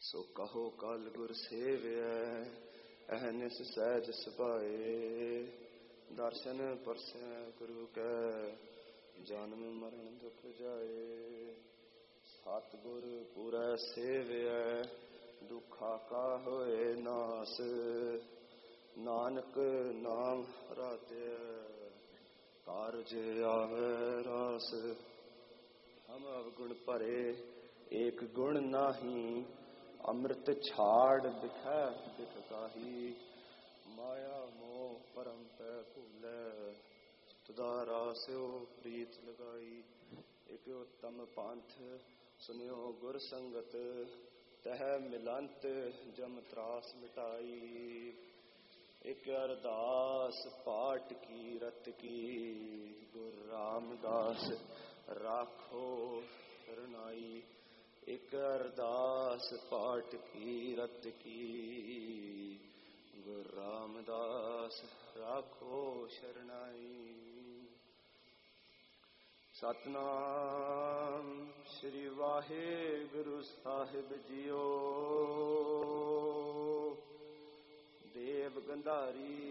ਸੋ ਕਹੋ ਕਲ ਗੁਰ ਸੇਵਿਐ, ਅਹਨਿਸ ਸਹਿਜ ਸੁਭਾਏ। ਦਰਸ਼ਨ ਪਰਸੈ ਗੁਰੂ ਕੈ, ਜਨਮ ਮਰਨ ਦੁਖ ਜਾਏ। ਸਤਿਗੁਰ ਪੁਰੈ ਸੇਵਿਐ, ਦੁਖਾ ਕਾ ਹੋਏ ਨਾਸ। ਨਾਨਕ ਨਾਮ ਹਰਾਤਿਐ, ਕਾਰਜ ਆਵੈ ਰਾਸ। ਹਮ ਅਵਗੁਣ ਭਰੇ ਏਕ ਗੁਣ ਨਾਹੀ, ਅੰਮ੍ਰਿਤ ਛਾੜ ਬਿਖੈ ਬਿਖ ਕਾਹੀ। ਮਾਇਆ ਮੋਹ ਪਰਮ ਪੈ ਭੂਲੈ, ਤੁਧਾ ਰਾਸਿਓ ਪ੍ਰੀਤ ਲਗਾਈ। ਇਕ ਉਤਮ ਪੰਥ ਸੁਨਿਓ ਗੁਰ ਸੰਗਤ, ਤਹ ਮਿਲੰਤ ਜਮ ਤਰਾਸ ਮਿਟਾਈ। ਇਕ ਅਰਦਾਸ ਪਾਟ ਕੀ ਰਤ ਕੀ, ਗੁਰ ਰਾਮਦਾਸ ਰਾਖੋ ਸਰਨਾਈ। ਇਕ ਅਰਦਾਸ ਪਾਟ ਕੀ ਰਤ ਕੀ, ਗੁਰ ਰਾਮਦਾਸ ਰਾਖੋ ਸ਼ਰਨਾਈ। ਸਤਿਨਾਮ ਸ੍ਰੀ ਵਾਹਿਗੁਰੂ ਸਾਹਿਬ ਜੀਓ। ਦੇਵ ਗੰਧਾਰੀ